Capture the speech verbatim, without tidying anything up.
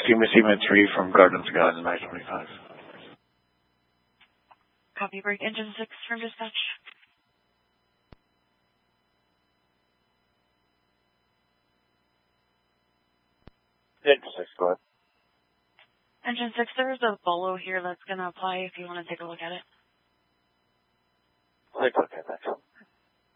Seema Seema three from Gardens of God in nine twenty-five. Copy, break engine six from dispatch. Engine six, go ahead. Engine six, there's a bolo here that's going to apply if you want to take a look at it. Take a look at that.